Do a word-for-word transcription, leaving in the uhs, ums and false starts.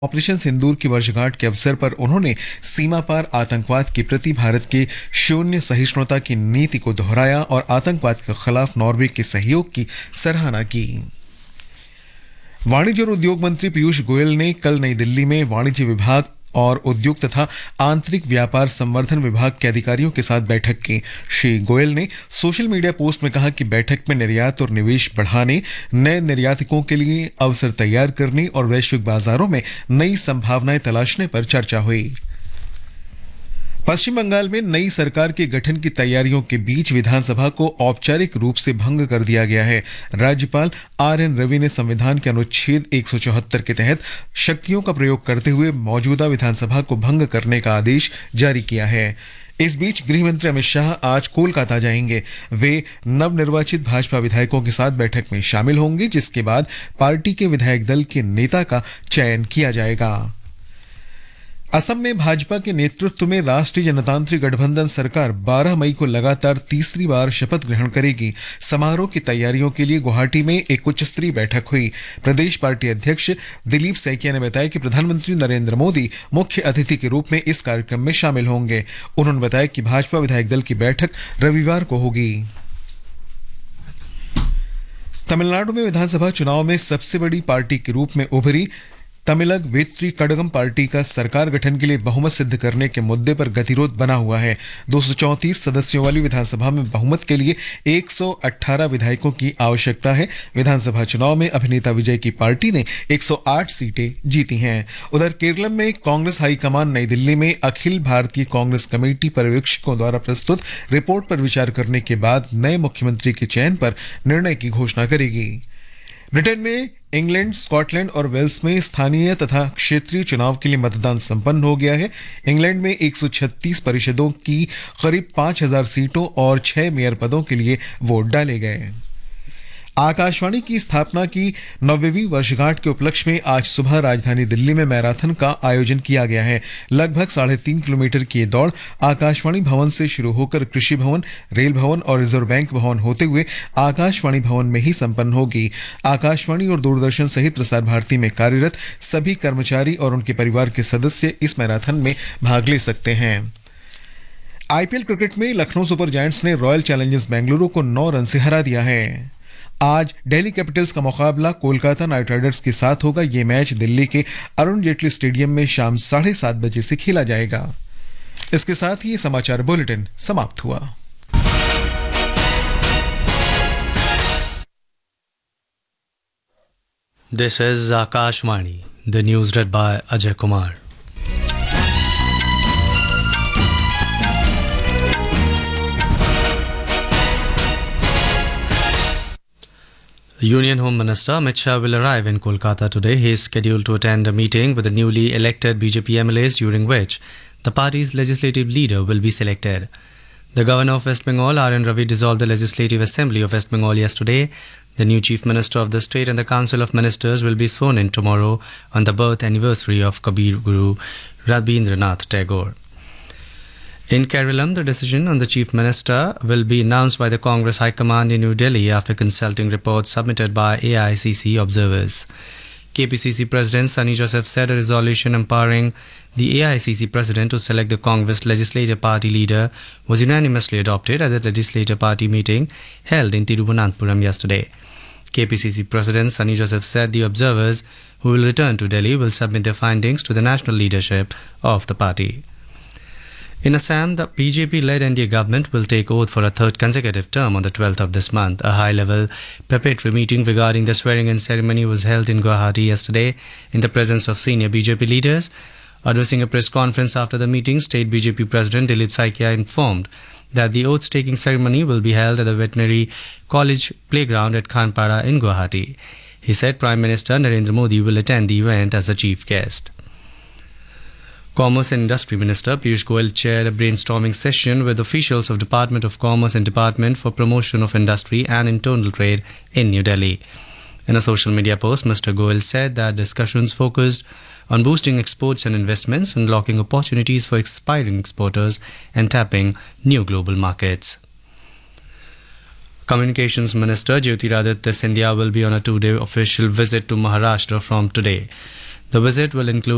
Operation सिंदूर की वर्षगांठ के अवसर पर उन्होंने सीमा पार आतंकवाद के प्रति भारत के शून्य सहिष्णुता की नीति को दोहराया और आतंकवाद के खिलाफ नॉर्वे के सहयोग की सराहना की। वाणिज्य और उद्योग मंत्री पीयूष गोयल ने कल नई दिल्ली में वाणिज्य विभाग और उद्योग तथा आंतरिक व्यापार संवर्धन विभाग के अधिकारियों के साथ बैठक की। श्री गोयल ने सोशल मीडिया पोस्ट में कहा कि बैठक में निर्यात और निवेश बढ़ाने, नए निर्यातकों के लिए अवसर तैयार करने और वैश्विक बाजारों में नई संभावनाएं तलाशने पर चर्चा हुई। पश्चिम बंगाल में नई सरकार के गठन की तैयारियों के बीच विधानसभा को औपचारिक रूप से भंग कर दिया गया है। राज्यपाल आर एन रवि ने संविधान के अनुच्छेद एक सौ चौहत्तर के तहत शक्तियों का प्रयोग करते हुए मौजूदा विधानसभा को भंग करने का आदेश जारी किया है। इस बीच गृह मंत्री अमित शाह आज कोलकाता जाएंगे। वे नवनिर्वाचित भाजपा विधायकों के साथ बैठक में शामिल होंगे, जिसके बाद पार्टी के विधायक दल के नेता का चयन किया जाएगा। असम में भाजपा के नेतृत्व में राष्ट्रीय जनतांत्रिक गठबंधन सरकार बारह मई को लगातार तीसरी बार शपथ ग्रहण करेगी। समारोह की तैयारियों के लिए गुवाहाटी में एक उच्च स्तरीय बैठक हुई। प्रदेश पार्टी अध्यक्ष दिलीप सैकिया ने बताया कि प्रधानमंत्री नरेंद्र मोदी मुख्य अतिथि के रूप में इस कार्यक्रम में शामिल होंगे। उन्होंने बताया कि भाजपा विधायक दल की बैठक रविवार को होगी। तमिलनाडु में विधानसभा चुनाव में सबसे बड़ी पार्टी के रूप में उभरी तमिलग वेत्री कड़गम पार्टी का सरकार गठन के लिए बहुमत सिद्ध करने के मुद्दे पर गतिरोध बना हुआ है। दो सौ चौंतीस सदस्यों वाली विधानसभा में बहुमत के लिए एक सौ अठारह विधायकों की आवश्यकता है। विधानसभा चुनाव में अभिनेता विजय की पार्टी ने एक सौ आठ सीटें जीती हैं। उधर केरल में कांग्रेस हाईकमान नई दिल्ली में अखिल भारतीय कांग्रेस कमेटी पर्यवेक्षकों द्वारा प्रस्तुत रिपोर्ट पर विचार करने के बाद नए मुख्यमंत्री के चयन पर निर्णय की घोषणा करेगी। ब्रिटेन में इंग्लैंड, स्कॉटलैंड और वेल्स में स्थानीय तथा क्षेत्रीय चुनाव के लिए मतदान संपन्न हो गया है। इंग्लैंड में एक सौ छत्तीस परिषदों की करीब पाँच हज़ार सीटों और छह मेयर पदों के लिए वोट डाले गए। आकाशवाणी की स्थापना की नौवीं वर्षगांठ के उपलक्ष्य में आज सुबह राजधानी दिल्ली में मैराथन का आयोजन किया गया है। लगभग साढ़े तीन किलोमीटर की ये दौड़ आकाशवाणी भवन से शुरू होकर कृषि भवन, रेल भवन और रिजर्व बैंक भवन होते हुए आकाशवाणी भवन में ही संपन्न होगी। आकाशवाणी और दूरदर्शन सहित प्रसार भारती में कार्यरत सभी कर्मचारी और उनके परिवार के सदस्य इस मैराथन में भाग ले सकते हैं। आईपीएल क्रिकेट में लखनऊ सुपर जायंट्स ने रॉयल चैलेंजर्स बेंगलुरु को नौ रन से हरा दिया है। आज दिल्ली कैपिटल्स का मुकाबला कोलकाता नाइट राइडर्स के साथ होगा। ये मैच दिल्ली के अरुण जेटली स्टेडियम में शाम साढ़े सात बजे से खेला जाएगा। इसके साथ ही समाचार बुलेटिन समाप्त हुआ। This is Akashvani, the news red bye Ajay Kumar. Union Home Minister Amit Shah will arrive in Kolkata today. He is scheduled to attend a meeting with the newly elected B J P M L As, during which the party's legislative leader will be selected. The Governor of West Bengal, R N Ravi, dissolved the Legislative Assembly of West Bengal yesterday. The new Chief Minister of the state and the Council of Ministers will be sworn in tomorrow on the birth anniversary of Kabir Guru Rabindranath Tagore. In Kerala, the decision on the Chief Minister will be announced by the Congress High Command in New Delhi after consulting reports submitted by A I C C observers. K P C C President Sunny Joseph said a resolution empowering the A I C C President to select the Congress Legislative Party leader was unanimously adopted at the Legislative Party meeting held in Thiruvananthapuram yesterday. K P C C President Sunny Joseph said the observers who will return to Delhi will submit their findings to the national leadership of the party. In Assam, the B J P-led N D A government will take oath for a third consecutive term on the twelfth of this month. A high-level preparatory meeting regarding the swearing-in ceremony was held in Guwahati yesterday in the presence of senior B J P leaders. Addressing a press conference after the meeting, State B J P President Dilip Saikia informed that the oath-taking ceremony will be held at the Veterinary College Playground at Khanpara in Guwahati. He said Prime Minister Narendra Modi will attend the event as a chief guest. Commerce and Industry Minister Piyush Goyal chaired a brainstorming session with officials of Department of Commerce and Department for Promotion of Industry and Internal Trade in New Delhi. In a social media post, Mister Goyal said that discussions focused on boosting exports and investments, unlocking opportunities for aspiring exporters, and tapping new global markets. Communications Minister Jyotiraditya Scindia will be on a two-day official visit to Maharashtra from today. The visit will include